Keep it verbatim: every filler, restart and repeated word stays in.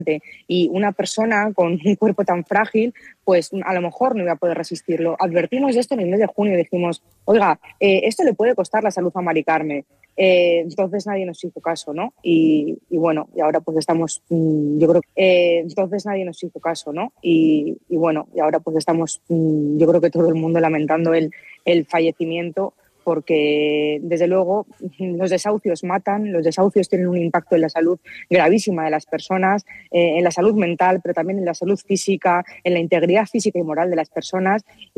y una persona con un cuerpo tan frágil, pues a lo mejor no iba a poder resistirlo. Advertimos de esto en el mes de junio y dijimos, oiga, eh, esto le puede costar la salud a Mari Carme. Eh, entonces nadie nos hizo caso, ¿no? Y, y bueno, y ahora pues estamos, mmm, yo creo que eh, entonces nadie nos hizo caso, ¿no? Y, y bueno, y ahora pues estamos, mmm, yo creo que todo el mundo lamentando el, el fallecimiento, porque desde luego los desahucios matan, los desahucios tienen un impacto en la salud gravísima de las personas, eh, en la salud mental, pero también en la salud física, en la integridad física y moral de las personas.